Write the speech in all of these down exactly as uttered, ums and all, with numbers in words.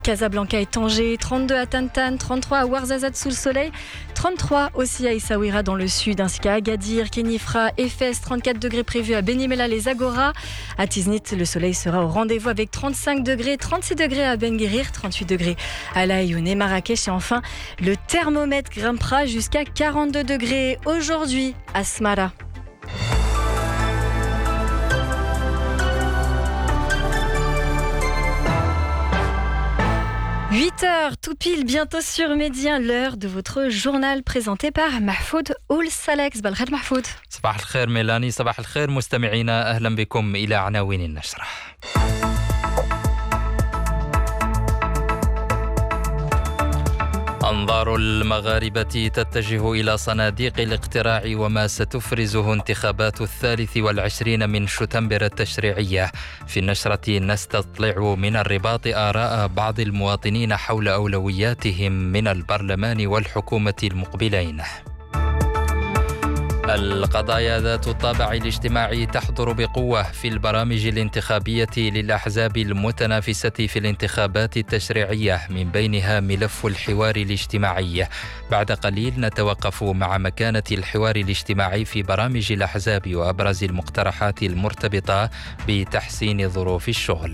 Casablanca et Tanger, trente-deux à Tantan, trente-trois à Ouarzazate sous le soleil, trente-trois aussi à Essaouira dans le sud, ainsi qu'à Agadir, Kenifra et Fès, trente-quatre degrés prévus à Benimella les Agora. À Tiznit, le soleil sera au rendez-vous avec trente-cinq degrés, trente-six degrés à Ben Guerir, trente-huit degrés à La Aïoune et Marrakech. Et enfin, le thermomètre grimpera jusqu'à quarante-deux degrés aujourd'hui à Smara. huit heures, tout pile, bientôt sur Média, l'heure de votre journal présenté par Mahfoud Oul-Salex. بالخير محفوظ. صباح الخير ميلاني، صباح الخير مستمعينا، أهلا بكم إلى عناوين النشرة. أنظار المغاربة تتجه إلى صناديق الاقتراع وما ستفرزه انتخابات الثالث والعشرين من شتنبر التشريعية. في النشرة نستطلع من الرباط آراء بعض المواطنين حول أولوياتهم من البرلمان والحكومة المقبلين. القضايا ذات الطابع الاجتماعي تحضر بقوة في البرامج الانتخابية للأحزاب المتنافسة في الانتخابات التشريعية، من بينها ملف الحوار الاجتماعي. بعد قليل نتوقف مع مكانة الحوار الاجتماعي في برامج الأحزاب وأبرز المقترحات المرتبطة بتحسين ظروف الشغل.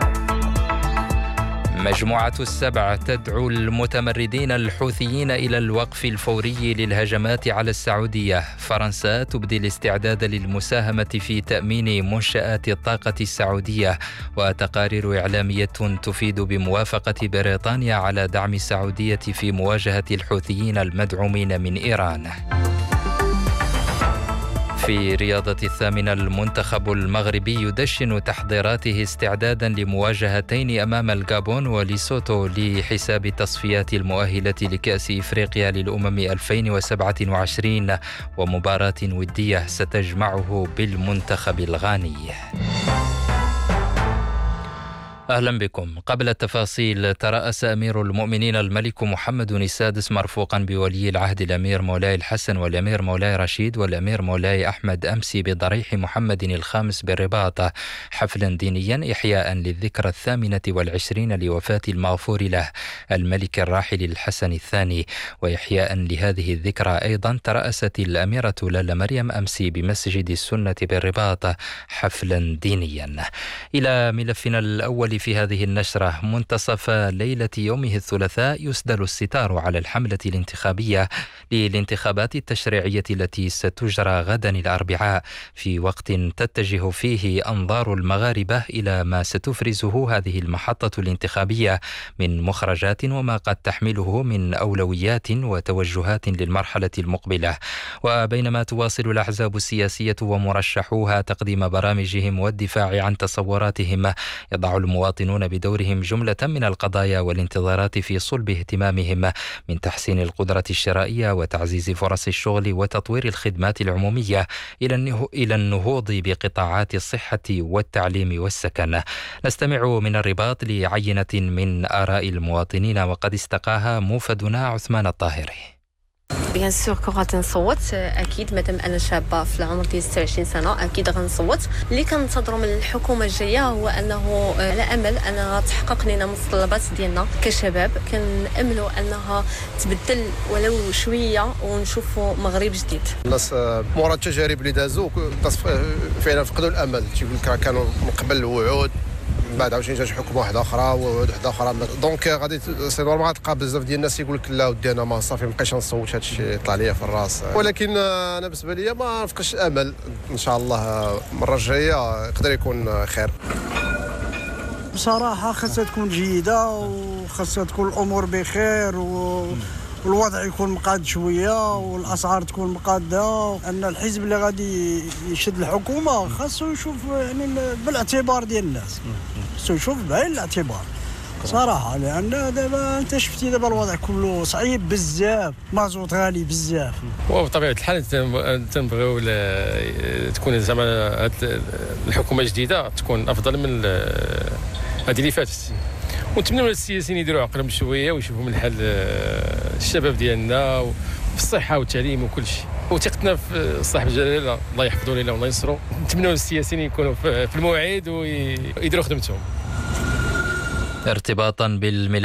مجموعة السبع تدعو المتمردين الحوثيين إلى الوقف الفوري للهجمات على السعودية. فرنسا تبدي الاستعداد للمساهمة في تأمين منشآت الطاقة السعودية. وتقارير إعلامية تفيد بموافقة بريطانيا على دعم السعودية في مواجهة الحوثيين المدعومين من إيران. في رياضة الثامنة، المنتخب المغربي يدشن تحضيراته استعدادا لمواجهتين أمام الغابون وليسوتو لحساب التصفيات المؤهلة لكأس إفريقيا للأمم ألفين وسبعة وعشرين، ومباراة ودية ستجمعه بالمنتخب الغاني. أهلا بكم. قبل التفاصيل، ترأس أمير المؤمنين الملك محمد السادس مرفوقا بولي العهد الأمير مولاي الحسن والأمير مولاي رشيد والأمير مولاي أحمد أمس بضريح محمد الخامس بالرباط حفلا دينيا إحياء للذكرى الثامنة والعشرين لوفاة المغفور له الملك الراحل الحسن الثاني. وإحياء لهذه الذكرى أيضا ترأست الأميرة لالا مريم أمس بمسجد السنة بالرباط حفلا دينيا. إلى ملفنا الأول في هذه النشرة. منتصف ليلة يومه الثلاثاء يسدل الستار على الحملة الانتخابية للانتخابات التشريعية التي ستجرى غدا الأربعاء، في وقت تتجه فيه أنظار المغاربة إلى ما ستفرزه هذه المحطة الانتخابية من مخرجات وما قد تحمله من أولويات وتوجهات للمرحلة المقبلة. وبينما تواصل الأحزاب السياسية ومرشحوها تقديم برامجهم والدفاع عن تصوراتهم، يضع المواطنون بدورهم جملة من القضايا والانتظارات في صلب اهتمامهم، من تحسين القدرة الشرائية وتعزيز فرص الشغل وتطوير الخدمات العمومية إلى النهوض بقطاعات الصحة والتعليم والسكن. نستمع من الرباط لعينة من آراء المواطنين وقد استقاها موفدنا عثمان الطاهري. بيان سور كون غادي نصوت اكيد، مادام انا شابه في العمر ديال ستة وعشرين سنه اكيد غنصوت. اللي كننتظروا من الحكومه الجايه هو انه على امل انها تحقق لنا المتطلبات ديالنا كشباب. كناملوا انها تبدل ولو شويه ونشوفوا مغرب جديد. الناس مورا التجارب اللي دازوا فعلا فقدوا الامل. تيقول لك كانوا من قبل الوعود، بعد عاوتاني جات حكومه واحده اخرى ووعود واحده اخرى، دونك غادي سي نورمال غتلقى بزاف ديال الناس يقول لك لا ودي انا ما صافي مابقيتش نصوت، هذا الشيء طلع ليا في الراس. ولكن انا بالنسبه لي ما نفقدش الامل، ان شاء الله المره الجايه يقدر يكون خير. بصراحه خاصها تكون جيده وخاصها تكون الامور بخير و والوضع يكون مقاد شويه والاسعار تكون مقاده. ان الحزب اللي غادي يشد الحكومه خاصو يشوف يعني بالاعتبار ديال الناس، خاصو يشوف بعين الاعتبار صراحه، لان دابا انت شفتي دابا الوضع كله صعيب بزاف، مازوت غالي بزاف. وبطبيعه الحال تنبغيو تكون زعما الحكومه الجديده تكون افضل من هذه اللي فاتت، ونتمنوا السياسيين يديروا عقلهم شويه ويشوفوا من حال الشباب ديالنا في الصحه والتعليم وكل شيء. وثقتنا في صاحب الجلاله الله يحفظه لنا والله ينصرو. نتمنوا السياسيين يكونوا في الموعد ويديروا خدمتهم. ارتباطا بالملف